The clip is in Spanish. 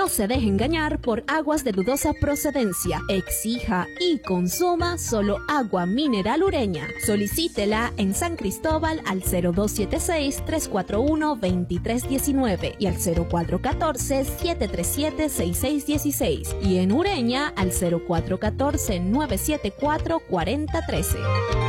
No se deje engañar por aguas de dudosa procedencia. Exija y consuma solo agua mineral Ureña. Solicítela en San Cristóbal al 0276-341-2319 y al 0414-737-6616 y en Ureña al 0414-974-4013.